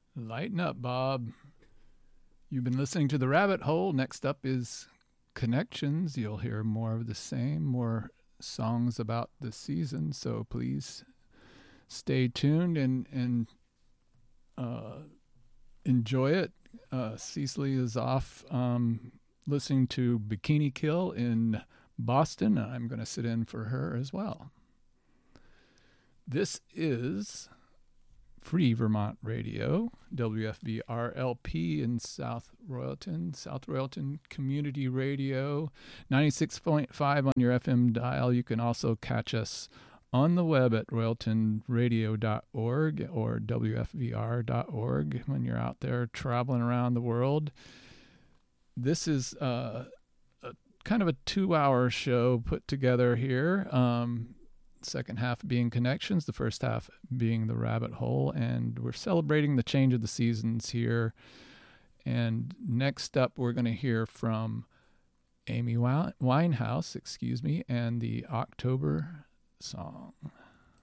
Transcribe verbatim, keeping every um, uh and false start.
Lighten up, Bob. You've been listening to The Rabbit Hole. Next up is Connections. You'll hear more of the same, more songs about the season. So please stay tuned and, and uh, enjoy it. Uh, Cecily is off um, listening to Bikini Kill in Boston, and I'm going to sit in for her as well. This is Free Vermont Radio, W F V R L P in South Royalton, South Royalton Community Radio, ninety-six point five on your F M dial. You can also catch us on the web at royalton radio dot org or w f v r dot org when you're out there traveling around the world. This is uh, a kind of a two-hour show put together here. Um, second half being Connections, the first half being The Rabbit Hole, and we're celebrating the change of the seasons here. And next up, we're going to hear from Amy Winehouse, excuse me, and the October Song.